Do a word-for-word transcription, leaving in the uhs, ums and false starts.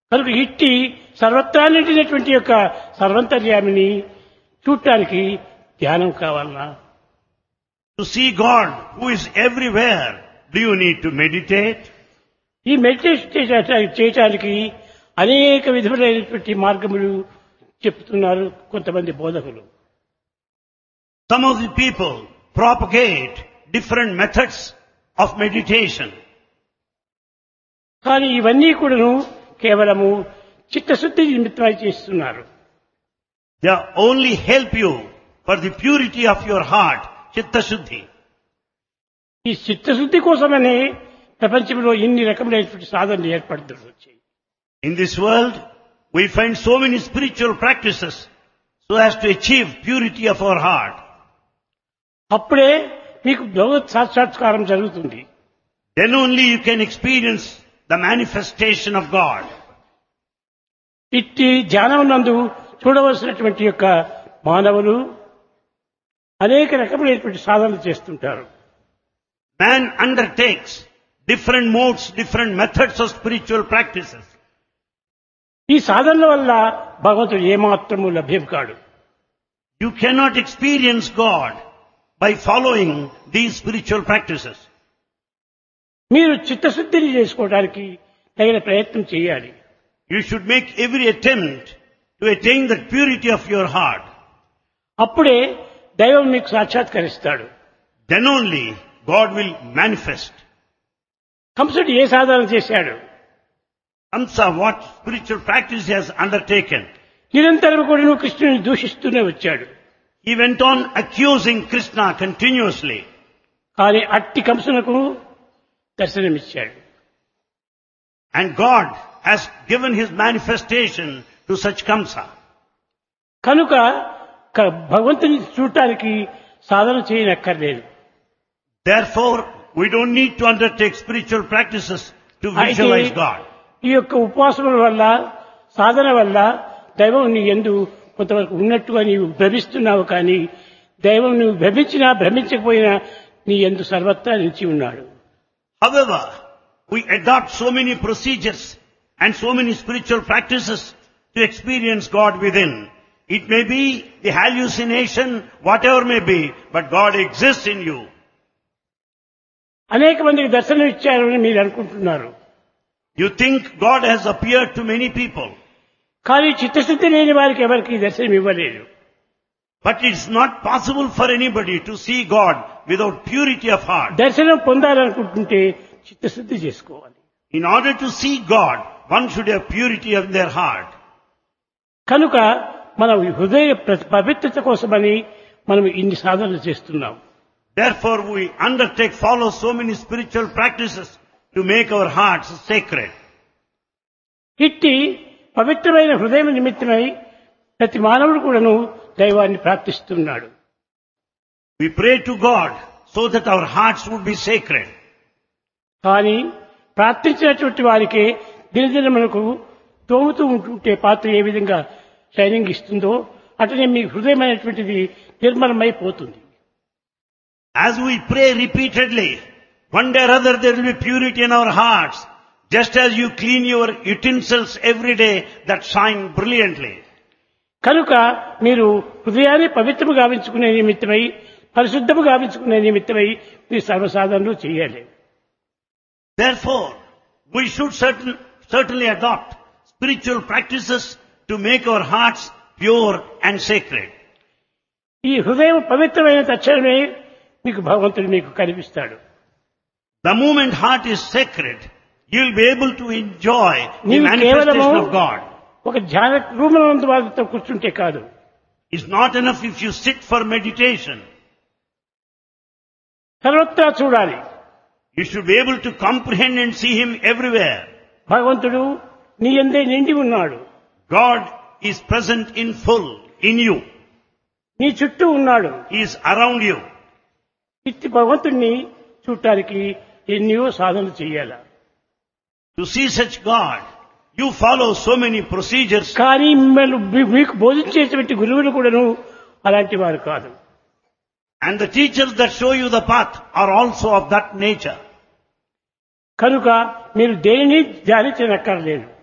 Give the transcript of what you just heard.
కనుక ఇట్టి సర్వత్రా నిండినటువంటి యొక్క సర్వంతర్యామిని చూడటానికి ధ్యానం కావాలన్నా? To see God, who is everywhere, do you need to meditate? ఈ మెడిటేషన్ చేయటానికి అనేక విధములైనటువంటి మార్గములు చెప్తున్నారు కొంతమంది బోధకులు. Some of the people propagate different methods of meditation. కానీ ఇవన్నీ కూడాను కేవలము చిత్తశుద్ధి నిమిత్తమై చేస్తున్నారు. They only help you for the purity of your heart, chitta shuddhi. ఈ చిత్తశుద్ధి కోసమనే ప్రపంచంలో ఇన్ని రకములైనటువంటి సాధనలు ఏర్పడుతూ వచ్చాయి. In this world, we find so many spiritual practices so as to achieve purity of our heart. అప్పుడే మీకు భగవత్ సాక్షాత్కారం జరుగుతుంది. Then only you can experience the manifestation of God. ఇట్టి ధ్యానం నందు చూడవలసినటువంటి యొక్క మానవులు అనేక రకములైనటువంటి సాధనలు చేస్తుంటారు. Man undertakes different modes, different methods of spiritual practices. ఈ సాధనల వల్ల భగవంతుడు ఏమాత్రము లభ్యం కాడు. You cannot experience God by following these spiritual practices. మీరు చిత్తశుద్ధిని చేసుకోవడానికి తగిన ప్రయత్నం చేయాలి. You should make every attempt to attain the purity of your heart. అప్పుడే దైవం మీకు సాక్షాత్కరిస్తాడు. Then only God will manifest. కంసుడు ఏ సాధన చేశాడు? Kamsa, what spiritual practice he has undertaken? నిరంతరం కూడా నువ్వు కృష్ణుని దూషిస్తూనే వచ్చాడు. He went on accusing Krishna continuously. కానీ అట్టి కంసునకు దర్శనమిచ్చాడు. And God has given his manifestation to such Kamsa. కనుక క- భగవంతుని చూడటానికి సాధన చేయనక్కర్లేదు. Therefore, we don't need to undertake spiritual practices to అయితే visualize God. ఈ యొక్క ఉపవాసముల వల్ల సాధన వల్ల దైవం నీ యందు కొంతవరకు ఉన్నట్టుగా నీవు భ్రమిస్తున్నావు. కానీ దైవం నువ్వు భ్రమించినా భ్రమించకపోయినా నీ యందు సర్వత్రా నిలిచి ఉన్నాడు. However, we adopt so many procedures and so many spiritual practices to experience God within. It may be the hallucination, whatever may be, but God exists in you. అనేక మందికి దర్శనం ఇచ్చారని మీరు అనుకుంటున్నారు. You think God has appeared to many people, కానీ చిత్తశుద్ధి లేని వారికి ఎవరికి దర్శనం ఇవ్వలేదు. but it's not possible for anybody to see God without purity of heart. దర్శనం పొందాలనుకుంటుంటే చిత్తశుద్ధి చేసుకోవాలి. In order to see God, one should have purity of their heart. కనుక మన హృదయ ప్ర- పవిత్రత కోసమని మనం ఇన్ని సాధనలు చేస్తున్నాం. Therefore, we undertake, follow so many spiritual practices to make our hearts sacred. ఇట్టి పవిత్రమైన హృదయం నిమిత్తమై ప్రతి మానవుడు కూడాను దైవాన్ని ప్రార్థిస్తున్నాడు. We pray to God so that our hearts would be sacred. కానీ ప్రార్థించినటువంటి వారికి దినదిన మనకు తోముతూ ఉంటుంటే పాత్ర ఏ విధంగా షైనింగ్ ఇస్తుందో అట్లనే మీ హృదయం అనేటువంటిది నిర్మలమైపోతుంది. As we pray repeatedly, one day or other there will be purity in our hearts. Just as you clean your utensils every day that shine brilliantly. కనుక మీరు హృదయాన్ని పవిత్రము గావించుకునే నిమిత్తమై పరిశుద్ధము గావించుకునే నిమిత్తమై మీరు సర్వసాధనలు చేయాలి. Therefore, we should certain, certainly adopt spiritual practices to make our hearts pure and sacred. ఈ హృదయం పవిత్రమైన తక్షణమే మీకు భగవంతుడు మీకు కనిపిస్తాడు. The moment heart is sacred, you will be able to enjoy the నీవు కేవలము manifestation of God. ఒక ధ్యాన రూపంలో వాళ్ళతో కూర్చుంటే కాదు. It's not enough if you sit for meditation. సర్వత్రా చూడాలి. You should be able to comprehend and see Him everywhere. భగవంతుడు నీ యందే నిండి ఉన్నాడు. God is present in full in you. నీ చుట్టూ ఉన్నాడు. He is around you. ఇట్టి భగవంతుణ్ణి చూడటానికి ఎన్నో సాధనలు చేయాలి. To see such God, you follow so many procedures. కానీ మిమ్మల్ని మీ- మీకు బోధించేటువంటి గురువులు కూడాను అలాంటి వారు కాదు. And the teachers that show you the path are also of that nature. కనుక మీరు దేనిని ధ్యానించనక్కర్లేదు.